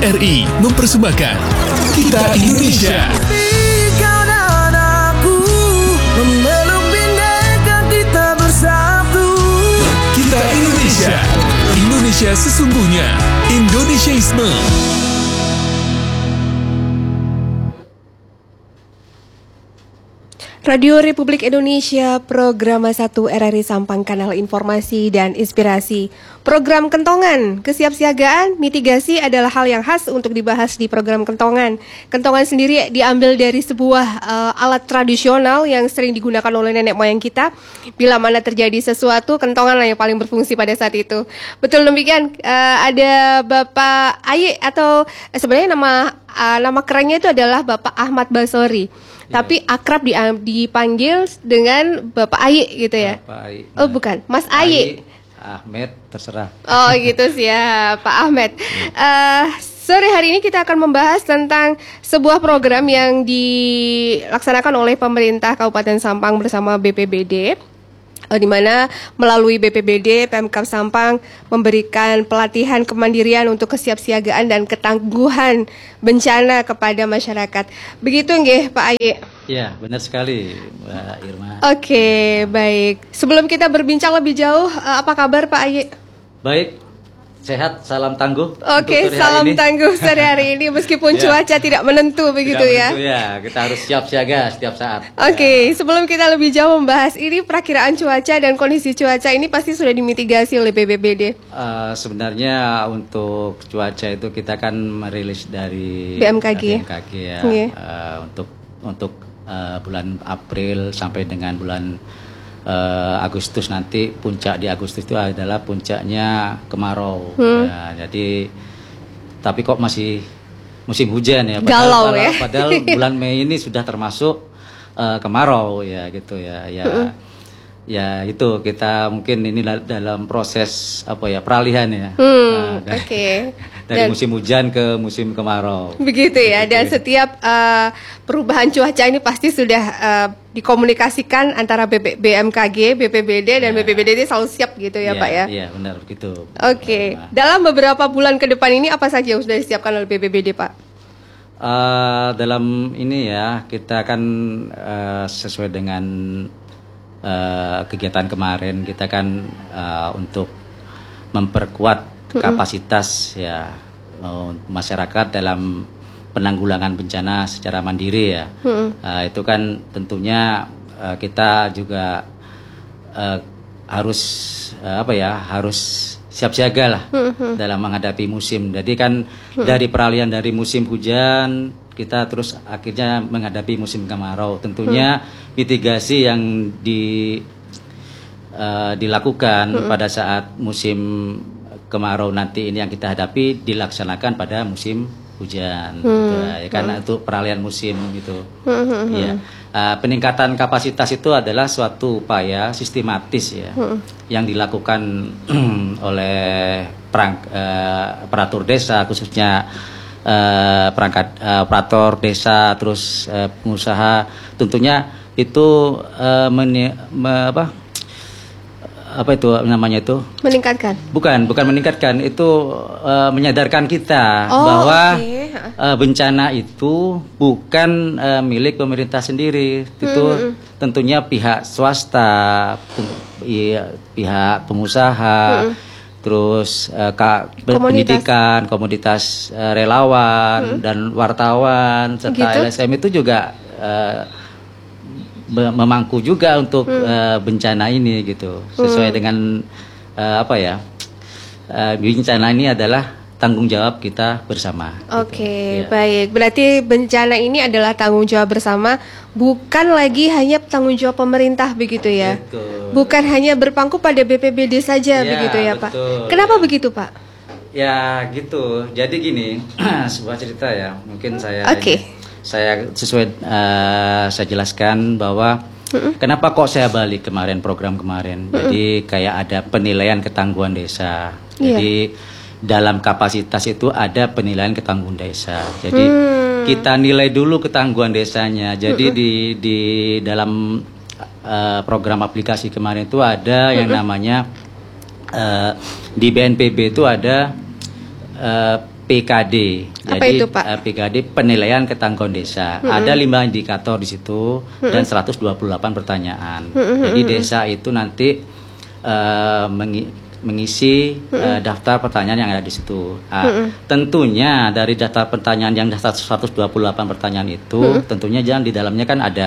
RRI mempersembahkan Kita Indonesia. Kau dan aku memeluk bineka kita bersatu. Kita Indonesia. Indonesia sesungguhnya. Indonesiaisme. Radio Republik Indonesia, Program 1 RRI Sampang, Kanal Informasi dan Inspirasi. Program Kentongan, kesiapsiagaan, mitigasi adalah hal yang khas untuk dibahas di program Kentongan. Kentongan sendiri diambil dari sebuah alat tradisional yang sering digunakan oleh nenek moyang kita. Bila mana terjadi sesuatu, kentongan lah yang paling berfungsi pada saat itu. Betul demikian, ada Bapak Aye atau sebenarnya nama kerennya itu adalah Bapak Ahmad Basori. Tapi akrab dipanggil dengan Bapak Aye gitu ya? Bapak Aye. Oh bukan, Mas Aye. Ahmed, terserah. Oh gitu sih ya, Pak Ahmed. Sore hari ini kita akan membahas tentang sebuah program yang dilaksanakan oleh pemerintah Kabupaten Sampang bersama BPBD. Di mana melalui BPBD, Pemkab Sampang memberikan pelatihan kemandirian untuk kesiapsiagaan dan ketangguhan bencana kepada masyarakat. Begitu nggih Pak Aye? Ya, benar sekali Mbak Irma. Oke, baik. Sebelum kita berbincang lebih jauh, apa kabar Pak Aye? Baik, sehat, salam tangguh. Oke, salam tangguh sore hari ini meskipun cuaca tidak menentu begitu ya. Ya, kita harus siap siaga setiap saat. Oke, sebelum kita lebih jauh membahas ini, perakiraan cuaca dan kondisi cuaca ini pasti sudah dimitigasi oleh BPBD. Sebenarnya untuk cuaca itu kita kan merilis dari BMKG ya. Untuk bulan April sampai dengan bulan Agustus nanti, puncak di Agustus itu adalah puncaknya kemarau. Ya, jadi tapi kok masih musim hujan ya. Galau ya. Padahal bulan Mei ini sudah termasuk kemarau ya gitu ya. Ya itu kita mungkin ini dalam proses peralihan ya. Dari musim hujan ke musim kemarau. Begitu ya. Dan setiap perubahan cuaca ini pasti sudah dikomunikasikan antara BMKG, BPBD dan BPBD ini selalu siap gitu ya Pak ya. Iya benar begitu. Oke. Dalam beberapa bulan ke depan ini apa saja yang sudah disiapkan oleh BPBD Pak? Dalam ini ya kita kan sesuai dengan kegiatan kemarin kita kan untuk memperkuat kapasitas ya masyarakat dalam penanggulangan bencana secara mandiri ya. Itu kan tentunya kita juga harus harus siap siaga lah dalam menghadapi musim. Jadi kan dari peralihan dari musim hujan kita terus akhirnya menghadapi musim kemarau. Tentunya mitigasi yang dilakukan pada saat musim kemarau nanti ini yang kita hadapi dilaksanakan pada musim hujan. Gitu, ya, karena itu peralihan musim gitu. Ya. Peningkatan kapasitas itu adalah suatu upaya sistematis ya yang dilakukan oleh operator desa, khususnya perangkat operator desa, terus pengusaha. Tentunya itu meningkatkan. Bukan meningkatkan, itu menyadarkan kita bahwa bencana itu bukan milik pemerintah sendiri. Itu tentunya pihak swasta, pihak pengusaha, terus pendidikan, komunitas relawan dan wartawan serta LSM itu juga memangku juga untuk bencana ini gitu, sesuai dengan bencana ini adalah tanggung jawab kita bersama. Oke, baik. Berarti bencana ini adalah tanggung jawab bersama, bukan lagi hanya tanggung jawab pemerintah begitu ya. Betul. Bukan hanya berpangku pada BPBD saja begitu ya, Pak. Kenapa begitu, Pak? Ya gitu. Jadi gini, sebuah cerita ya. Mungkin saya sesuai saya jelaskan bahwa kenapa kok saya balik program kemarin. Jadi kayak ada penilaian ketangguhan desa. Jadi dalam kapasitas itu ada penilaian ketangguhan desa. Jadi kita nilai dulu ketangguhan desanya. Jadi di dalam program aplikasi kemarin itu ada yang namanya di BNPB itu ada PKD. Apa Jadi itu, Pak? PKD penilaian ketangguhan desa. Ada 5 indikator di situ dan 128 pertanyaan. Jadi desa itu nanti mengisi daftar pertanyaan yang ada di situ. Tentunya dari daftar pertanyaan yang daftar 128 pertanyaan itu, tentunya jangan di dalamnya kan ada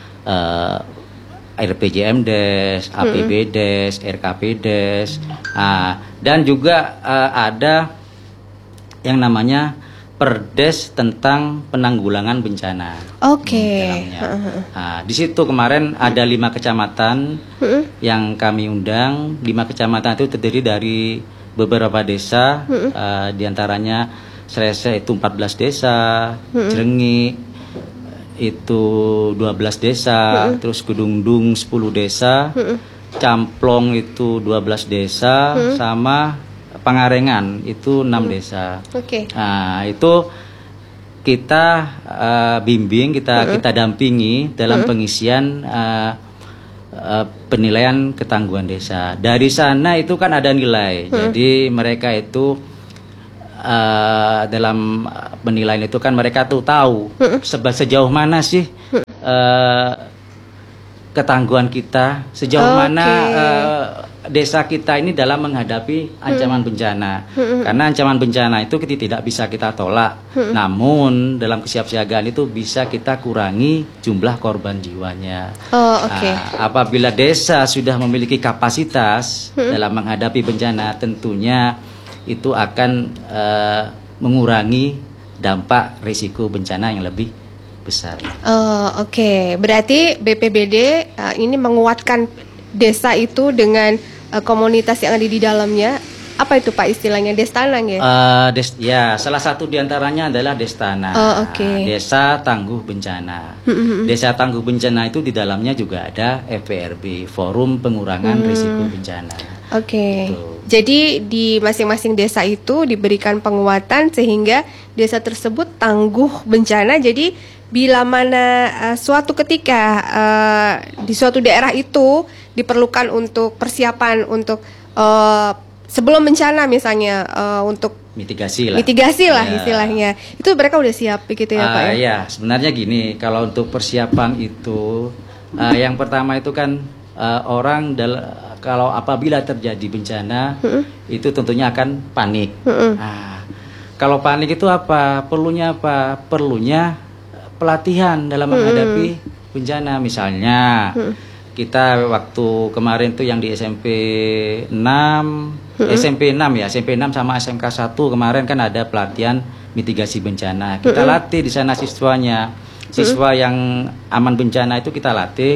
RPJMdes, APBdes, RKPdes, dan juga ada yang namanya Perdes tentang penanggulangan bencana. Oke. Di situ kemarin ada 5 kecamatan yang kami undang. 5 kecamatan itu terdiri dari beberapa desa, diantaranya Srese itu 14 desa, Jrengi itu 12 desa, terus Kedungdung 10 desa, Camplong itu 12 desa, sama Pangarengan itu 6 desa. Oke. Nah, itu kita bimbing, kita dampingi dalam pengisian penilaian ketangguhan desa. Dari sana itu kan ada nilai. Jadi mereka itu dalam penilaian itu kan mereka tuh tahu sejauh mana sih ketangguhan kita, sejauh mana desa kita ini dalam menghadapi ancaman bencana. Karena ancaman bencana itu kita tidak bisa kita tolak. Namun dalam kesiapsiagaan itu bisa kita kurangi jumlah korban jiwanya. Apabila desa sudah memiliki kapasitas dalam menghadapi bencana, tentunya itu akan mengurangi dampak risiko bencana yang lebih besar. Berarti BPBD ini menguatkan desa itu dengan komunitas yang ada di dalamnya. Apa itu Pak istilahnya, Destanang ya? Ya, salah satu diantaranya adalah Destana. Desa Tangguh Bencana. Desa Tangguh Bencana itu di dalamnya juga ada FPRB, Forum Pengurangan Risiko Bencana. Jadi di masing-masing desa itu diberikan penguatan sehingga desa tersebut tangguh bencana. Jadi bila mana suatu ketika di suatu daerah itu diperlukan untuk persiapan untuk sebelum bencana misalnya untuk mitigasi lah istilahnya, itu mereka udah siap begitu ya Pak ya? Ya, sebenarnya gini, kalau untuk persiapan itu yang pertama itu kan orang kalau apabila terjadi bencana itu tentunya akan panik. Kalau panik itu apa? Perlunya apa? Perlunya pelatihan dalam menghadapi bencana. Misalnya kita waktu kemarin tuh yang di SMP 6 sama SMK 1 kemarin kan ada pelatihan mitigasi bencana. Kita latih di sana siswanya. Siswa yang aman bencana itu kita latih,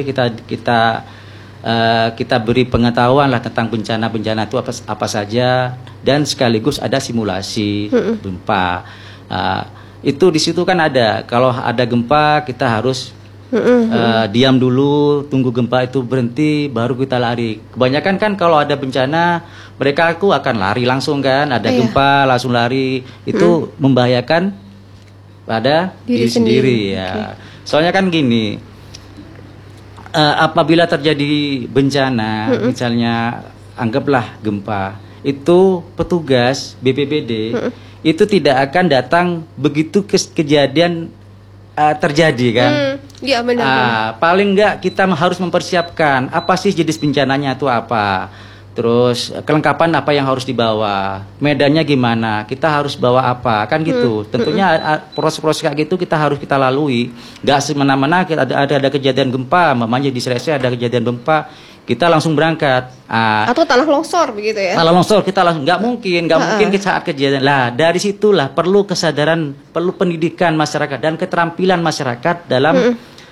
kita beri pengetahuan lah tentang bencana-bencana itu apa saja, dan sekaligus ada simulasi gempa. Itu di situ kan ada, kalau ada gempa kita harus diam dulu, tunggu gempa itu berhenti, baru kita lari. Kebanyakan kan kalau ada bencana mereka akan lari langsung kan, ada gempa langsung lari, itu membahayakan pada diri sendiri ya. Soalnya kan gini, apabila terjadi bencana, misalnya anggaplah gempa, itu petugas BPBD itu tidak akan datang begitu kejadian terjadi kan. Iya benar. Paling enggak kita harus mempersiapkan apa sih jenis bencananya itu apa, terus kelengkapan apa yang harus dibawa, medannya gimana, kita harus bawa apa, kan gitu. Tentunya proses-proses kayak gitu kita lalui. Nggak semena-mena kita ada kejadian gempa, mamanya di Srese ada kejadian gempa, kita langsung berangkat. Atau tanah longsor begitu ya? Tanah longsor kita langsung, nggak mungkin saat kejadian. Lah dari situlah perlu kesadaran, perlu pendidikan masyarakat dan keterampilan masyarakat dalam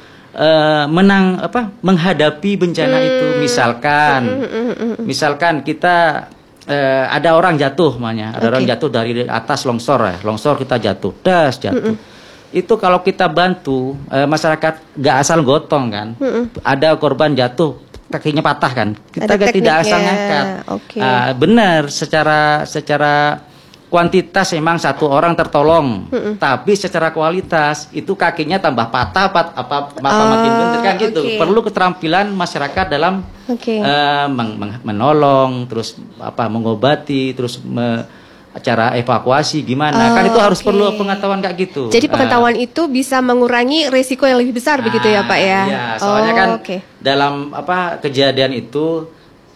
menghadapi bencana itu. Misalkan kita ada orang jatuh, orang jatuh dari atas longsor kita jatuh. Itu kalau kita bantu masyarakat, nggak asal gotong kan. Ada korban jatuh, kakinya patah kan, kita tidak asal ngangkat. Benar, secara kuantitas memang satu orang tertolong, tapi secara kualitas itu kakinya tambah patah makin bener kan gitu. Perlu keterampilan masyarakat dalam menolong, terus mengobati, terus cara evakuasi gimana. Kan itu harus perlu pengetahuan kayak gitu. Jadi pengetahuan itu bisa mengurangi risiko yang lebih besar begitu ya Pak ya? Iya, soalnya kan dalam kejadian itu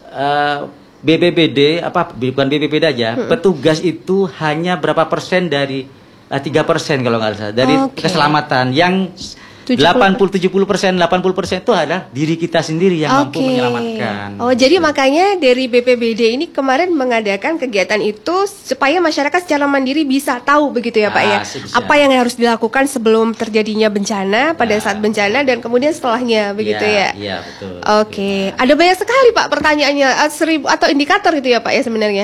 BPBD bukan BPBD aja, petugas itu hanya berapa persen dari 3% kalau nggak salah dari keselamatan yang 80-70%, 80% itu adalah diri kita sendiri yang mampu menyelamatkan. Oh, jadi makanya dari BPBD ini kemarin mengadakan kegiatan itu supaya masyarakat secara mandiri bisa tahu begitu ya Pak ya. Apa yang harus dilakukan sebelum terjadinya bencana, pada saat bencana dan kemudian setelahnya begitu ya. Iya, betul. Oke. Ada banyak sekali Pak pertanyaannya, 1000 atau indikator itu ya Pak ya sebenarnya.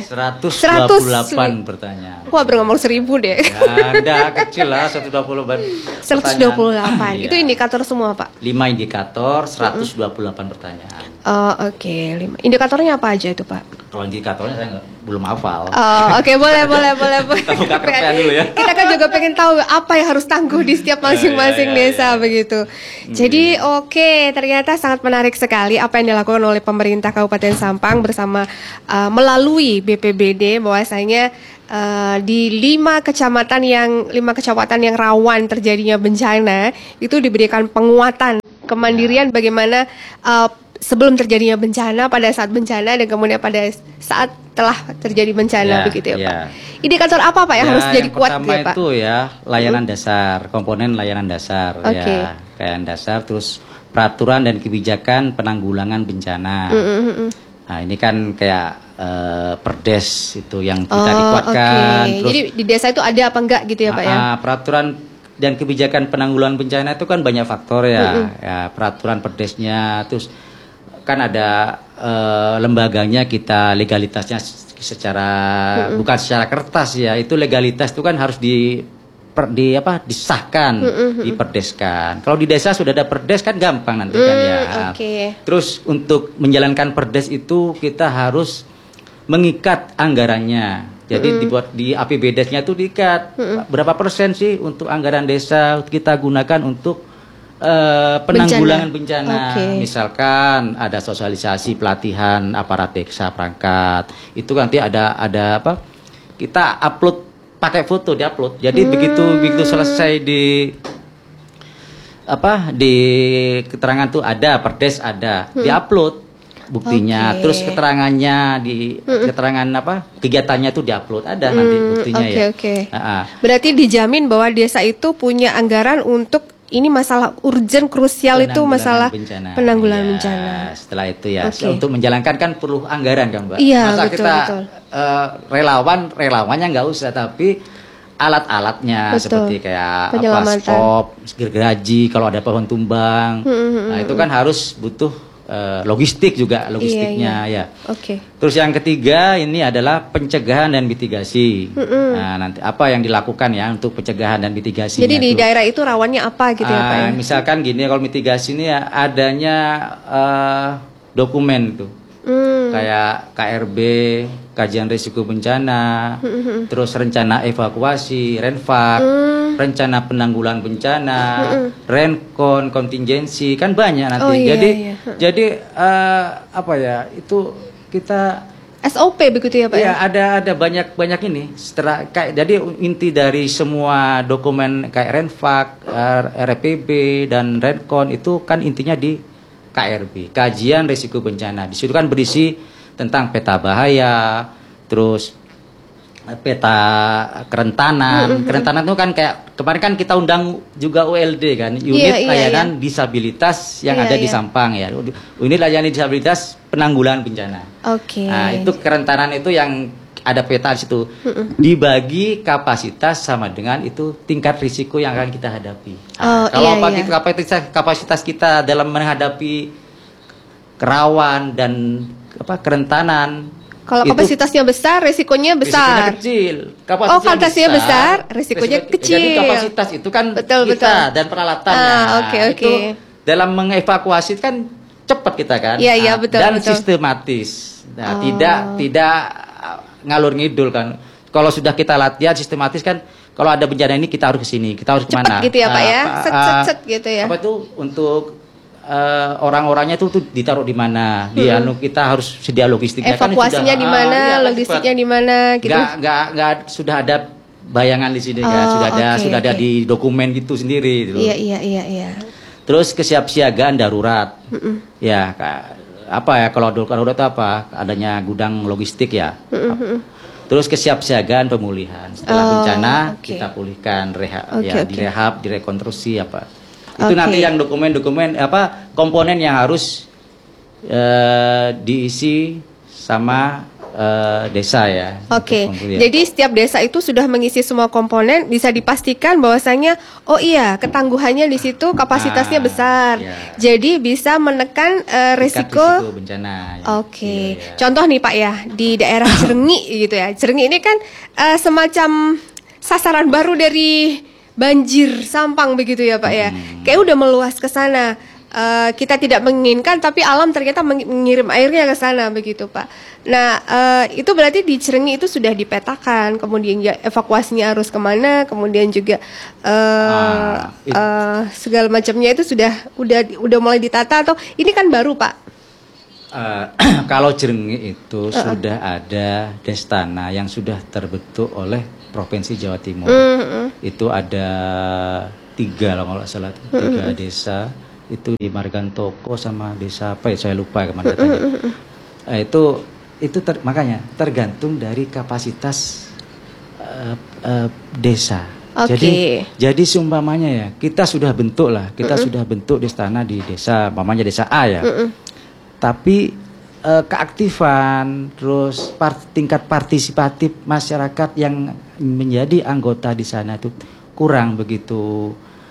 128 pertanyaan. Wah, ngomong 1000 deh. Ya, enggak kecil lah 128. 128. Itu indikator semua Pak? 5 indikator, 128 pertanyaan. Oke. 5 indikatornya apa aja itu Pak? Kalau indikatornya saya belum hafal. Oke, boleh. Kita buka kertas dulu ya. Kita kan juga pengen tahu apa yang harus tangguh di setiap masing-masing desa begitu. Jadi ternyata sangat menarik sekali apa yang dilakukan oleh pemerintah Kabupaten Sampang bersama melalui BPBD bahwasanya di 5 kecamatan yang rawan terjadinya bencana itu diberikan penguatan kemandirian bagaimana sebelum terjadinya bencana, pada saat bencana dan kemudian pada saat telah terjadi bencana begitu ya Pak. Indikator apa Pak yang harus jadi kuat ya Pak? Pertama itu ya layanan dasar, komponen layanan dasar ya, layanan dasar, terus peraturan dan kebijakan penanggulangan bencana. Nah ini kan kayak perdes itu yang kita dikuatkan. Terus, jadi di desa itu ada apa enggak gitu ya Pak ya? Peraturan dan kebijakan penanggulangan bencana itu kan banyak faktor ya. Peraturan perdesnya, terus kan ada lembaganya kita legalitasnya secara bukan secara kertas ya, itu legalitas itu kan harus disahkan, diperdeskan. Kalau di desa sudah ada perdes kan gampang nanti kan ya. Terus untuk menjalankan perdes itu kita harus mengikat anggarannya. Jadi dibuat di APBDes-nya itu diikat berapa persen sih untuk anggaran desa kita gunakan untuk penanggulangan bencana. Misalkan ada sosialisasi pelatihan aparat desa perangkat. Itu nanti ada kita upload pakai foto, diupload. Jadi begitu selesai di keterangan tuh ada perdes ada, diupload buktinya, terus keterangannya keterangan kegiatannya tuh diupload ada nanti buktinya ya. Berarti dijamin bahwa desa itu punya anggaran untuk ini masalah urgent krusial itu masalah penanggulangan bencana. Setelah itu ya untuk menjalankan kan perlu anggaran kan Mbak. Iya, masa betul, kita relawannya nggak usah, tapi alat-alatnya seperti kayak stop, gergaji kalau ada pohon tumbang. Nah itu kan harus butuh logistiknya ya. Terus yang ketiga ini adalah pencegahan dan mitigasi. Nah nanti apa yang dilakukan ya untuk pencegahan dan mitigasi. Jadi di daerah itu rawannya apa gitu ya Pak? Misalkan gini, kalau mitigasi ini ya adanya dokumen tuh. Kayak KRB, kajian risiko bencana, terus rencana evakuasi, renfak, rencana penanggulangan bencana, renkon, kontingensi, kan banyak nanti. Jadi itu kita SOP begitu ya Pak? Ya ada banyak ini. Jadi inti dari semua dokumen kayak renfak, RPB dan renkon itu kan intinya di KRB, kajian risiko bencana. Di situ kan berisi tentang peta bahaya, terus peta kerentanan. Kerentanan itu kan kayak kemarin kan kita undang juga ULD kan, unit layanan disabilitas yang ada di Sampang ya. Unit layanan disabilitas penanggulangan bencana. Nah, itu kerentanan itu yang ada peta di situ. Dibagi kapasitas sama dengan itu tingkat risiko yang akan kita hadapi. Kalau kapasitas kita dalam menghadapi kerawan dan kerentanan. Kalau kapasitasnya besar, risikonya besar. Risikonya kecil. Kapasitasnya besar, risikonya kecil. Jadi kapasitas itu kan kita dan peralatannya. Itu dalam mengevakuasi kan cepat kita kan. Iya, betul. Dan sistematis. Nah, tidak ngalur ngidul kan. Kalau sudah kita latihan sistematis kan, kalau ada bencana ini kita harus ke sini, kita harus kemana? Cepat gitu ya Pak ya, set gitu ya. Apa itu untuk orang-orangnya tuh ditaruh di mana, kita harus sedia logistiknya. Evakuasinya di mana, logistiknya di mana, gitu. Nggak sudah ada bayangan di sini kan, sudah ada di dokumen gitu sendiri. Gitu. Iya. Terus kesiapsiagaan darurat, ya kalau darurat itu apa? Adanya gudang logistik ya. Terus kesiapsiagaan pemulihan setelah bencana kita pulihkan, direhab, direkonstruksi apa. Itu nanti yang dokumen-dokumen komponen yang harus diisi sama desa ya. Oke. Jadi setiap desa itu sudah mengisi semua komponen, bisa dipastikan bahwasanya ketangguhannya di situ kapasitasnya besar. Ya. Jadi bisa menekan risiko bencana. Oke. Contoh nih Pak ya, di daerah Cirenyi gitu ya. Cirenyi ini kan semacam sasaran baru dari banjir Sampang begitu ya Pak ya. Kayak udah meluas ke sana. Kita tidak menginginkan, tapi alam ternyata mengirim airnya ke sana begitu Pak. Nah itu berarti di Cirenyi itu sudah dipetakan, kemudian evakuasinya harus kemana, kemudian juga segala macamnya itu udah mulai ditata, atau ini kan baru Pak? Kalau Cirenyi itu sudah ada Destana yang sudah terbentuk oleh Provinsi Jawa Timur. Itu ada 3 kalau nggak salah, 3 desa. Itu di Margantoko sama desa apa ya, saya lupa kemana datanya. Makanya tergantung dari kapasitas desa. Jadi seumpamanya ya, kita sudah bentuk Destana di desa, umpamanya desa A ya. Tapi keaktifan terus tingkat partisipatif masyarakat yang menjadi anggota di sana itu kurang begitu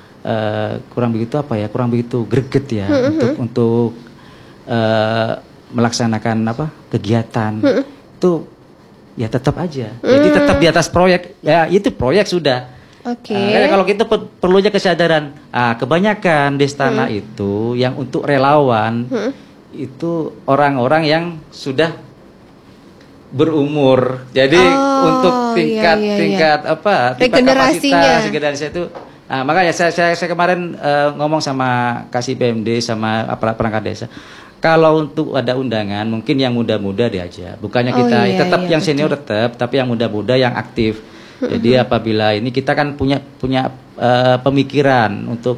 greget ya untuk melaksanakan kegiatan itu ya tetap aja. Jadi tetap di atas proyek ya, itu proyek sudah. Kalau kita perlunya kesadaran. Kebanyakan Destana itu yang untuk relawan itu orang-orang yang sudah berumur. Jadi untuk tingkat kapasitas itu. Nah, makanya saya kemarin ngomong sama Kasih PMD sama perangkat desa. Kalau untuk ada undangan, mungkin yang muda-muda diajak. Bukannya kita tetap yang senior tetap, tapi yang muda-muda yang aktif. Jadi apabila ini kita kan punya pemikiran untuk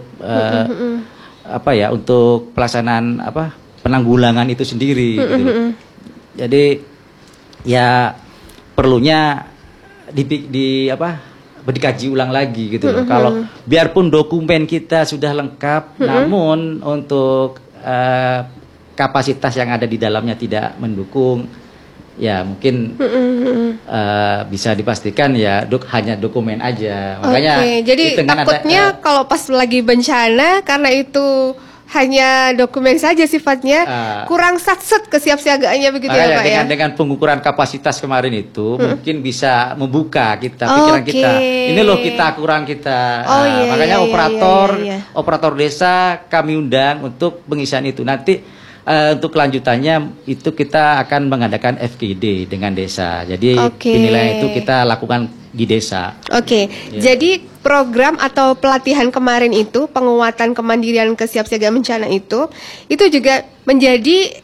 untuk pelaksanaan penanggulangan itu sendiri. Gitu. Jadi ya perlunya dikaji ulang lagi gitu loh. Kalau biarpun dokumen kita sudah lengkap, namun untuk kapasitas yang ada di dalamnya tidak mendukung, ya mungkin bisa dipastikan ya hanya dokumen aja. Makanya jadi takutnya kalau pas lagi bencana, karena itu hanya dokumen saja sifatnya, kurang satset kesiapsiagaannya begitu ya Pak ya. Dengan pengukuran kapasitas kemarin itu mungkin bisa membuka pikiran kita. Ini loh makanya operator desa kami undang untuk pengisian itu. Nanti untuk kelanjutannya itu kita akan mengadakan FGD dengan desa. Jadi penilaian itu kita lakukan di desa. Jadi program atau pelatihan kemarin itu, penguatan kemandirian kesiapsiagaan bencana itu juga menjadi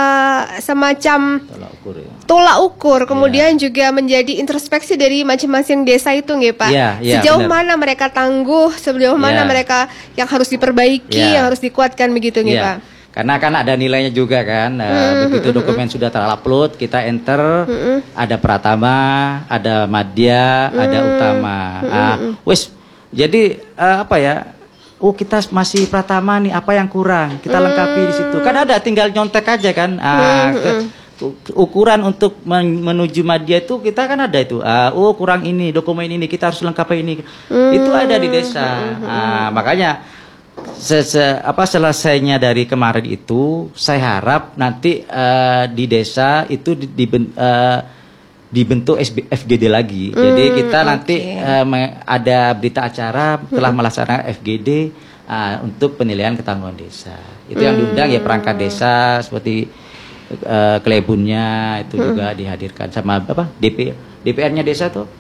semacam tolak ukur, kemudian juga menjadi introspeksi dari masing-masing desa itu nggih Pak. Sejauh mana mereka tangguh, sejauh mana mereka yang harus diperbaiki, yang harus dikuatkan begitu nggih Pak. Karena kan ada nilainya juga kan, begitu dokumen sudah terupload, kita enter, ada Pratama, ada Madya, ada Utama. Jadi kita masih Pratama nih, apa yang kurang? Kita lengkapi di situ. Kan ada, tinggal nyontek aja kan. Ukuran untuk menuju Madya itu kita kan ada itu. Kurang ini, dokumen ini, kita harus lengkapi ini. Itu ada di desa. Makanya selesainya dari kemarin itu, saya harap nanti di desa itu dibentuk FGD lagi. Jadi kita nanti ada berita acara telah melaksanakan FGD untuk penilaian ketangguhan desa. Itu yang diundang ya perangkat desa seperti Klebunnya itu juga dihadirkan sama DPR-nya desa tuh.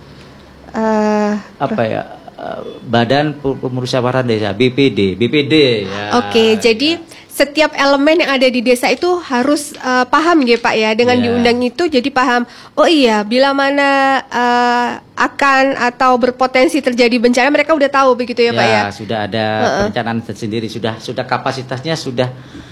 Badan Pemusyawaratan Desa, BPD ya. Jadi setiap elemen yang ada di desa itu harus paham ya Pak ya, dengan diundang itu jadi paham, oh iya bila mana akan atau berpotensi terjadi bencana mereka udah tahu begitu ya Pak ya. Sudah ada perencanaan tersendiri, sudah kapasitasnya sudah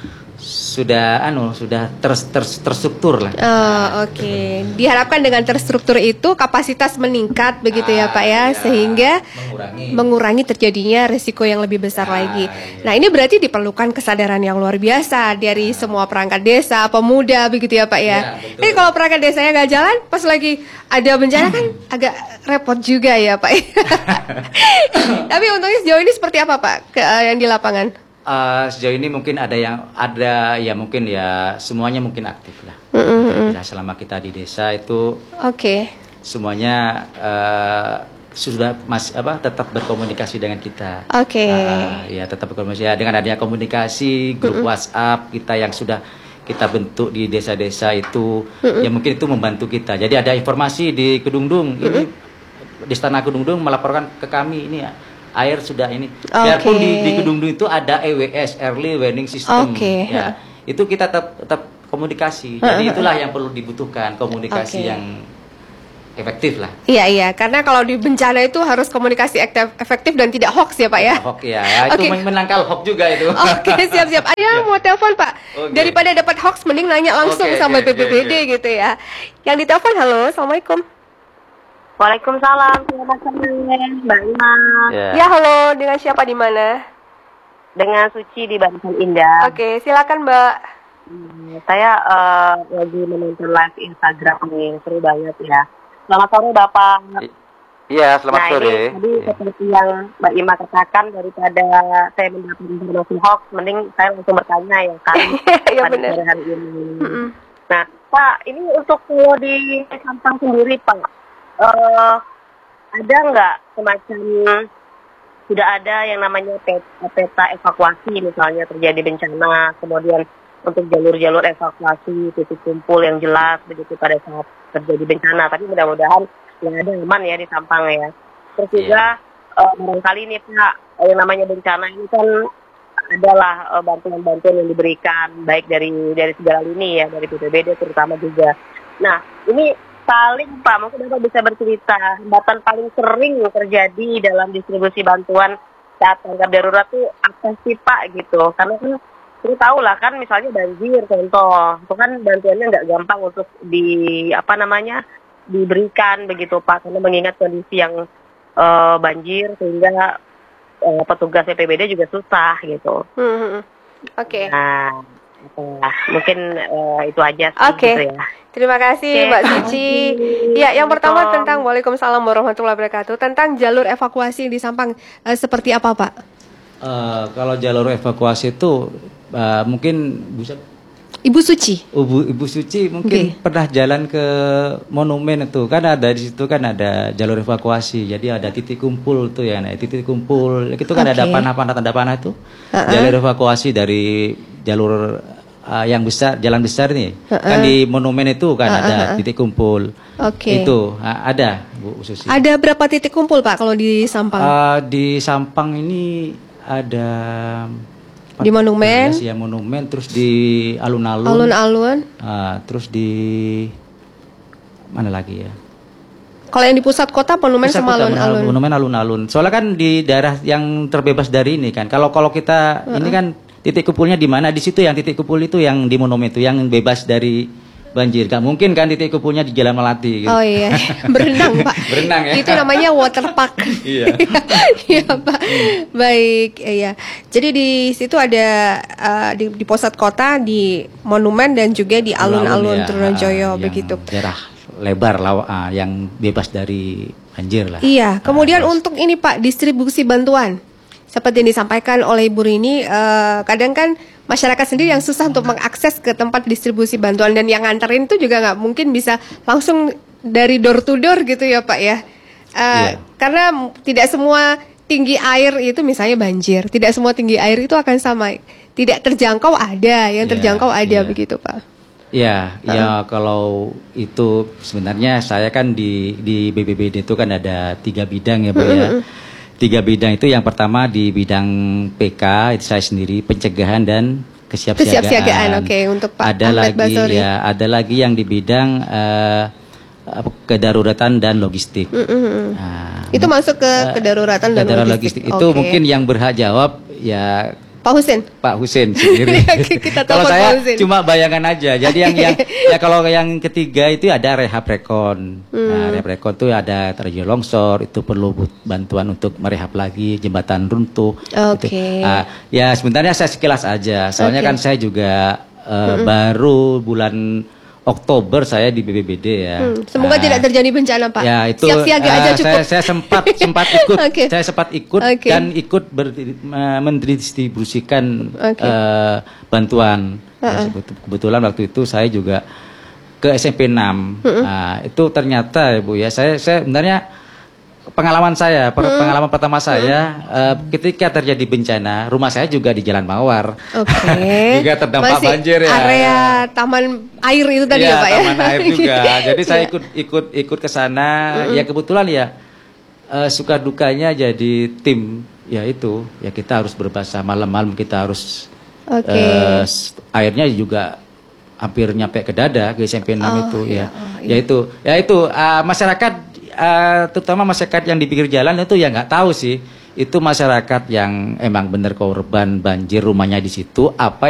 terstruktur lah. Oke. Diharapkan dengan terstruktur itu kapasitas meningkat begitu ya Pak ya, sehingga mengurangi terjadinya risiko yang lebih besar lagi. Nah, ini berarti diperlukan kesadaran yang luar biasa dari semua perangkat desa, pemuda begitu ya Pak ya. Ini kalau perangkat desanya nggak jalan, pas lagi ada bencana kan agak repot juga ya Pak. Tapi untungnya sejauh ini seperti apa Pak yang di lapangan? Sejauh ini mungkin ada ya mungkin ya semuanya mungkin aktif lah. Selama kita di desa itu semuanya sudah tetap berkomunikasi dengan kita. Ya tetap berkomunikasi ya, dengan adanya komunikasi grup WhatsApp kita yang sudah kita bentuk di desa-desa itu, ya mungkin itu membantu kita. Jadi ada informasi di Kedungdung ini, di Istana Kedungdung melaporkan ke kami ini ya, air sudah ini. Biarpun di Kedungdung itu ada EWS, Early Warning System. Ya, itu kita tetap komunikasi. Jadi itulah yang perlu dibutuhkan, komunikasi yang efektif lah. Iya, karena kalau di bencana itu harus komunikasi efektif dan tidak hoax ya Pak ya. Hoax ya, itu menangkal hoax juga itu. Siap. Ada yang mau telepon Pak. Daripada dapat hoax mending nanya langsung sama BPBD gitu ya. Yang ditelepon, halo, assalamualaikum. Waalaikumsalam, selamat sore Mbak Ima. Ya halo, dengan siapa di mana? Dengan Suci di Banten Indah. Oke, silakan Mbak. Saya lagi menonton live Instagram nih, seru banget ya. Selamat sore Bapak. Iya, selamat sore. Tadi seperti yang Mbak Ima katakan, daripada saya mendapat informasi hoax, mending saya langsung bertanya ya kan. Iya benar. Hari ini. Nah Pak, ini untuk di Sampang sendiri Pak. Ada nggak semacam sudah ada yang namanya peta evakuasi misalnya terjadi bencana, kemudian untuk jalur-jalur evakuasi, titik kumpul yang jelas begitu pada saat terjadi bencana. Tapi mudah-mudahan yang ada aman ya di Sampang ya. Terus juga barangkali ini Pak, yang namanya bencana ini kan adalah bantuan-bantuan yang diberikan baik dari segala lini ya, dari BPBD terutama juga. Nah ini paling Pak, mungkin Bapak bisa bercerita hambatan paling sering terjadi dalam distribusi bantuan saat tanggap darurat tuh apa sih Pak gitu? Karena kan kita tahu lah kan misalnya banjir contoh, itu kan bantuannya nggak gampang untuk diberikan begitu Pak, karena mengingat kondisi yang banjir sehingga petugas BPBD juga susah gitu. Nah, mungkin itu aja sih gitu ya. Terima kasih Mbak Suci. Ya, yang pertama tentang Waalaikumsalam warahmatullahi wabarakatuh, tentang jalur evakuasi di Sampang seperti apa Pak? Kalau jalur evakuasi itu mungkin bisa Ibu Suci. Ibu Suci mungkin pernah jalan ke monumen itu, kan ada di situ kan ada jalur evakuasi. Jadi ada titik kumpul tuh ya, titik kumpul itu kan ada panah-panah, tanda panah itu. Jalur evakuasi dari jalur yang besar, jalan besar nih. Kan di monumen itu kan ada titik kumpul. Itu ada Bu Susi. Ada berapa titik kumpul Pak kalau di Sampang? Di Sampang ini ada di monumen, ya monumen, terus di alun-alun. Alun-alun. Terus di mana lagi ya? Kalau yang di pusat kota monumen sama alun-alun. Monumen alun-alun. Soalnya kan di daerah yang terbebas dari ini kan. Kalau kita ini kan titik kumpulnya di mana? Di situ yang titik kumpul itu yang di monumen itu yang bebas dari banjir. Gak mungkin kan titik kumpulnya di Jalan Melati gitu. Oh iya, berenang Pak. Berenang ya. Itu namanya water park. Iya. Iya Pak. Baik, iya. Jadi di situ ada di pusat kota, di monumen dan juga di alun-alun Trunojoyo begitu. Daerah lebar yang bebas dari banjir lah. Iya. Kemudian untuk ini Pak, distribusi bantuan. Seperti yang disampaikan oleh Ibu Rini, kadang kan masyarakat sendiri yang susah untuk mengakses ke tempat distribusi bantuan, dan yang nganterin itu juga nggak mungkin bisa langsung dari door to door gitu ya Pak ya. Karena tidak semua tinggi air itu misalnya banjir, tidak semua tinggi air itu akan sama. Tidak terjangkau ada, yang terjangkau ada begitu Pak. Ya kalau itu sebenarnya saya kan di BPBD itu kan ada 3 bidang ya Pak ya. 3 bidang itu, yang pertama di bidang PK itu saya sendiri, pencegahan dan Kesiapsiagaan, oke, untuk Pak Ada Ahmad lagi Basori. ya, ada lagi yang di bidang kedaruratan dan logistik. Nah, Itu masuk ke kedaruratan dan kedaruratan logistik. itu Oke. mungkin yang berhak jawab ya Pak Husin. Pak Husin sendiri. Kita Kalau telepon saya Pak Husin. cuma bayangan aja. Jadi yang ya kalau yang ketiga itu ada rehab rekon. Nah, rehab rekon itu ada terjadi longsor, itu perlu bantuan untuk merehab lagi jembatan runtuh. Oke. Gitu. Ya sebenarnya saya sekilas aja. Soalnya kan saya juga baru bulan Oktober saya di BPBD ya. Semoga tidak terjadi bencana, Pak. Ya itu Siap-siaga aja cukup. saya sempat ikut. Oke. Saya sempat ikut Oke. dan ikut mendistribusikan Oke. bantuan. Ya, kebetulan waktu itu saya juga ke SMP 6. Nah, itu ternyata ya Bu ya, saya sebenarnya pengalaman saya, pengalaman pertama saya ketika terjadi bencana, rumah saya juga di Jalan Mawar. Oke. Juga terdampak Masih banjir ya. Area taman air itu tadi Iya, ya, Pak ya. taman air juga. Jadi saya Iya. ikut ke sana. Ya kebetulan ya suka dukanya jadi tim. Ya itu, ya kita harus berbahasa malam-malam kita harus Oke. airnya juga hampir nyampe ke dada ke SMP 6 itu ya. iya. Ya itu masyarakat terutama masyarakat yang di pinggir jalan itu ya nggak tahu sih. Itu masyarakat yang emang benar korban banjir rumahnya di situ apa